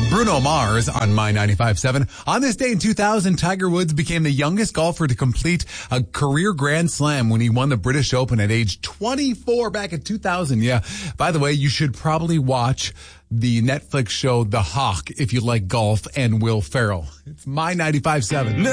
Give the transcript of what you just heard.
Bruno Mars on My 95.7. On this day in 2000, Tiger Woods became the youngest golfer to complete a career Grand Slam when he won the British Open at age 24 back in 2000. Yeah. By the way, you should probably watch the Netflix show The Hawk if you like golf and Will Ferrell. It's My 95.7.